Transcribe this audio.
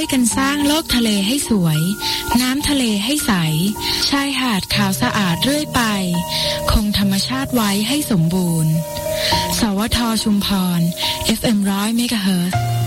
วยกันสร้างโลกทะเลให้สวยน้ำทะเลให้ใสชายหาดขาวสะอาดเรื่อยไปคงธรรมชาติไว้ให้สมบูรณ์สวทชุมพร FM 100 เมกะเฮิรตซ์